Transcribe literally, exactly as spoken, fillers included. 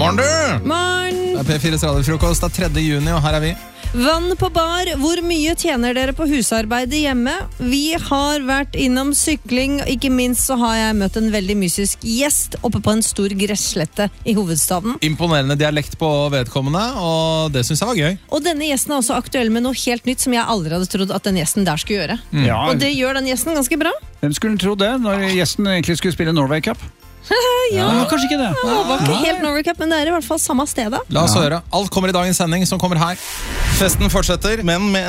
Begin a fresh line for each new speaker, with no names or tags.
Morgen du!
Morgen!
Det er P fires radiofrokost, det er tredje juni, og her er vi.
Vann på bar, hvor mye tjener dere på husarbeidet hjemme? Vi har vært innom sykling, ikke minst så har jeg møtt en veldig mysisk gjest oppe på en stor gresslette i hovedstaden.
Imponerende dialekt på vedkommende, og det synes jeg var gøy.
Og denne gjesten er også aktuell med noe helt nytt som jeg aldri hadde trodd at den gjesten der skulle gjøre.
Mm. Ja,
Og det gjør den gjesten ganske bra.
hvem skulle tro det, når gjesten egentlig skulle spille Norway Cup?
Ja,
Men kanskje ikke det.
det var ikke helt Norway Cup, men det er i hvert fall samme stedet.
La oss høre. Alt kommer i dagens sending som kommer her. Festen fortsetter, men med